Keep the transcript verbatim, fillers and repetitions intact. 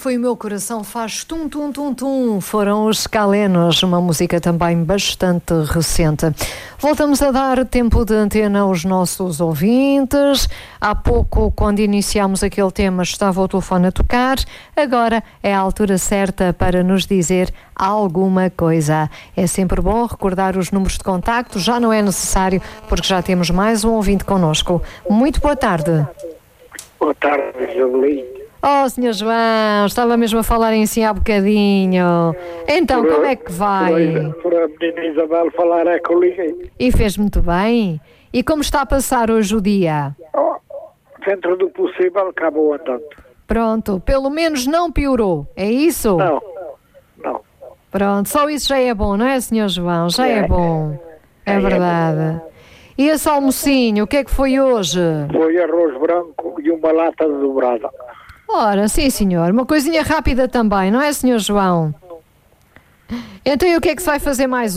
foi o meu coração faz tum tum tum tum. Foram os Calenos, uma música também bastante recente. Voltamos a dar tempo de antena aos nossos ouvintes. Há pouco, quando iniciámos aquele tema, estava o telefone a tocar. Agora é a altura certa para nos dizer alguma coisa. É sempre bom recordar os números de contacto. Já não é necessário, porque já temos mais um ouvinte connosco. Muito boa tarde. Boa tarde, Jovelin. Oh, senhor João, estava mesmo a falar em si há bocadinho. Então, Por- como é que vai? Por, por a menina Isabel falar é que eu liguei. E fez muito bem? E como está a passar hoje o dia? Oh, dentro do possível, acabou andando. Pronto, pelo menos não piorou, é isso? Não, não. Pronto, só isso já é bom, não é, senhor João? Já é É. bom, é É, é verdade. E esse almocinho, o que é que foi hoje? Foi arroz branco e uma lata de dobrada. Ora, sim senhor, uma coisinha rápida também, não é, senhor João? Então e o que é que se vai fazer mais